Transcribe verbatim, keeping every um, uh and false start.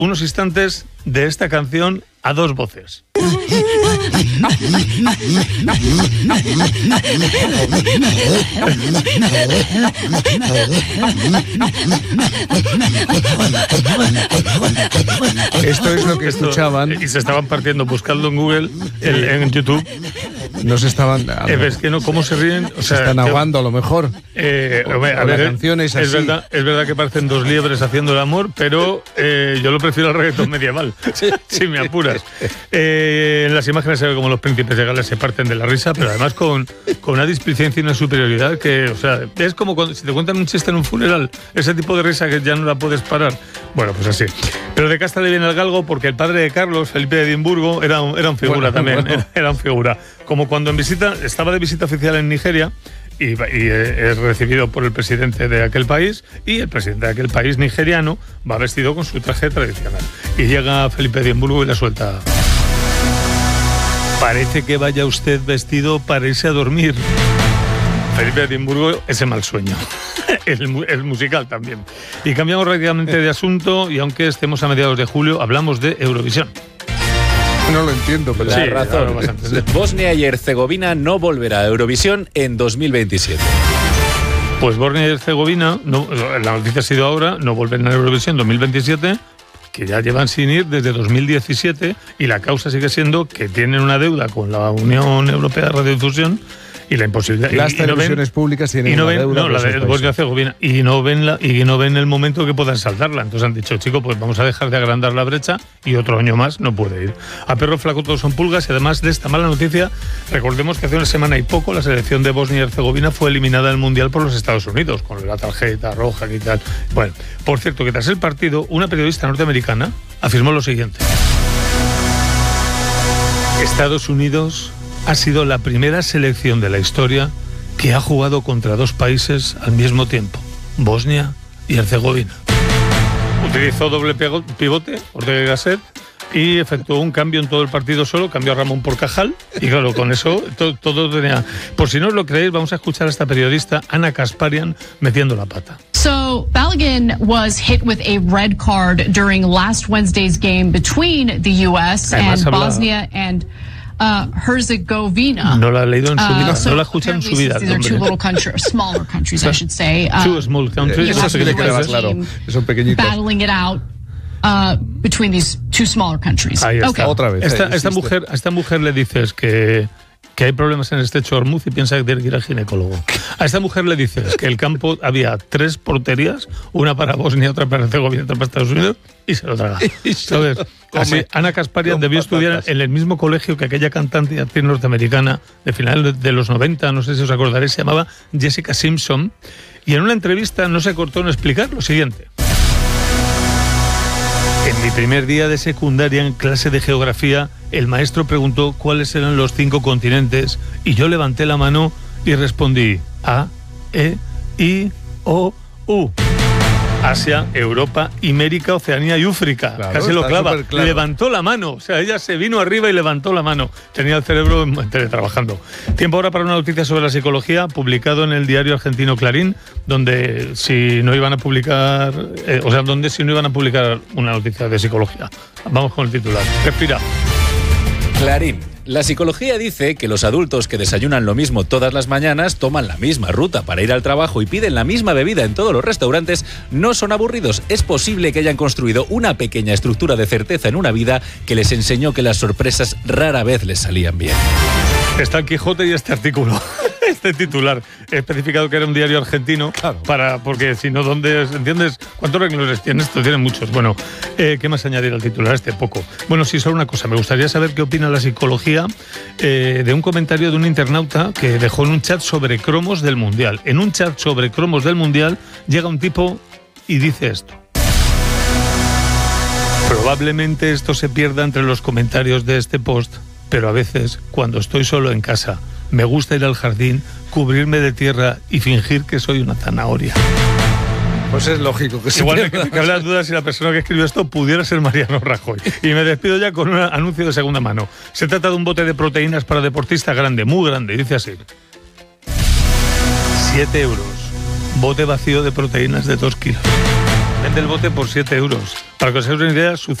unos instantes de esta canción a dos voces. Esto es lo que escuchaban. Y se estaban partiendo buscando en Google, el, en YouTube. No se estaban... Eh, ¿Ves que no? ¿Cómo se ríen? O sea, se están ahogando a lo mejor. Eh, a ver, a la ver, canción es así. Es verdad, es verdad que parecen dos liebres haciendo el amor, pero eh, yo lo prefiero al reggaetón medieval, si me apuras. Eh, en las imágenes se ve como los príncipes de Gales se parten de la risa, pero además con, con una displicencia y una superioridad que, o sea, es como cuando, si te cuentan un chiste en un funeral, ese tipo de risa que ya no la puedes parar. Bueno, pues así. Pero de casta le viene el galgo porque el padre de Carlos, Felipe de Edimburgo, era un, era un figura bueno, también, bueno. Era, era un figura. Como cuando en visita, estaba de visita oficial en Nigeria, y, y es recibido por el presidente de aquel país, y el presidente de aquel país nigeriano va vestido con su traje tradicional. Y llega Felipe de Edimburgo y le suelta: parece que vaya usted vestido para irse a dormir. Felipe de Edimburgo, ese mal sueño. el, el musical también. Y cambiamos rápidamente de asunto, y aunque estemos a mediados de julio, hablamos de Eurovisión. No lo entiendo, pero... La sí, razón. Bosnia y Herzegovina no volverá a Eurovisión en dos mil veintisiete. Pues Bosnia y Herzegovina, no, la noticia ha sido ahora, no vuelven a Eurovisión en dos mil veintisiete, que ya llevan sin ir desde dos mil diecisiete, y la causa sigue siendo que tienen una deuda con la Unión Europea de Radiodifusión y la imposibilidad. Las y, televisiones y no ven, públicas tienen y no una ven, deuda. No, la de Bosnia y Herzegovina. Y no ven la, y no ven el momento que puedan saltarla. Entonces han dicho, chico, pues vamos a dejar de agrandar la brecha y otro año más no puede ir. A perro flaco todos son pulgas, y además de esta mala noticia, recordemos que hace una semana y poco la selección de Bosnia y Herzegovina fue eliminada del Mundial por los Estados Unidos, con la tarjeta roja y tal. Bueno, por cierto, que tras el partido, una periodista norteamericana afirmó lo siguiente: Estados Unidos ha sido la primera selección de la historia que ha jugado contra dos países al mismo tiempo, Bosnia y Herzegovina. Utilizó doble pivote, Ortega y Gasset, y efectuó un cambio en todo el partido solo, cambió a Ramón por Cajal, y claro, con eso todo, todo tenía... Por si no os lo creéis, vamos a escuchar a esta periodista, Ana Kasparian, metiendo la pata. So, Balogun was hit with a red card during last Wednesday's game between the U S Además, and habla... Bosnia and Uh, Herzegovina. No la ha leído en su vida, uh, so no la ha escuchado en su vida. These are two little countries, smaller countries, I should say. Uh, two small countries. Eso sí le queda claro. Son pequeñitos. Battling it out uh, between these two smaller countries. Ahí está. Okay. Otra vez. Esta, esta mujer, a esta mujer le dices que que hay problemas en el estrecho de Hormuz y piensa que tiene que ir al ginecólogo. A esta mujer le dices que el campo había tres porterías, una para Bosnia, otra para Herzegovina, otra para Estados Unidos, y se lo traga. ¿Sabes? Así, Ana Kasparian debió estudiar en el mismo colegio que aquella cantante y actriz norteamericana de final de los noventa, no sé si os acordaréis, se llamaba Jessica Simpson, y en una entrevista no se cortó en explicar lo siguiente: en mi primer día de secundaria, en clase de geografía, el maestro preguntó cuáles eran los cinco continentes, y yo levanté la mano y respondí A, E, I, O, U. Asia, Europa, América, Oceanía y África. Claro, casi lo clava. Claro. Levantó la mano. O sea, ella se vino arriba y levantó la mano. Tenía el cerebro teletrabajando. Tiempo ahora para una noticia sobre la psicología, publicado en el diario argentino Clarín, donde si no iban a publicar, eh, o sea, donde si no iban a publicar una noticia de psicología. Vamos con el titular. Respira. Clarín. La psicología dice que los adultos que desayunan lo mismo todas las mañanas, toman la misma ruta para ir al trabajo y piden la misma bebida en todos los restaurantes, no son aburridos. Es posible que hayan construido una pequeña estructura de certeza en una vida que les enseñó que las sorpresas rara vez les salían bien. Está el Quijote y este artículo, este titular. He especificado que era un diario argentino, claro, para, porque si no, ¿dónde entiendes? ¿Cuántos renglones tiene esto? Tiene muchos. Bueno, eh, ¿qué más añadir al titular? Este poco. Bueno, sí, solo una cosa. Me gustaría saber qué opina la psicología eh, de un comentario de un internauta que dejó en un chat sobre cromos del Mundial. En un chat sobre cromos del Mundial llega un tipo y dice esto: probablemente esto se pierda entre los comentarios de este post, pero a veces, cuando estoy solo en casa, me gusta ir al jardín, cubrirme de tierra y fingir que soy una zanahoria. Pues es lógico que se Igual pierda. me cabe la duda si la persona que escribió esto pudiera ser Mariano Rajoy. Y me despido ya con un anuncio de segunda mano. Se trata de un bote de proteínas para deportista grande, muy grande, dice así: siete euros. Bote vacío de proteínas de dos kilos. vende el bote por siete euros. Para que os hagáis una idea, su